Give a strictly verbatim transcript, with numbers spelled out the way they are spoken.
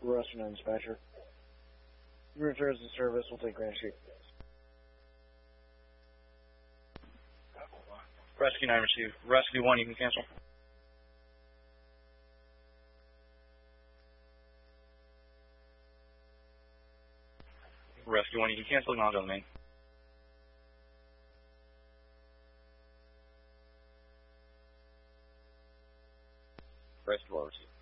Rescue nine dispatcher. Returns to service. We'll take Grand Street. Rescue nine received. Rescue one, you can cancel. Rescue one, you can cancel. Acknowledge on the main. Rescue one received.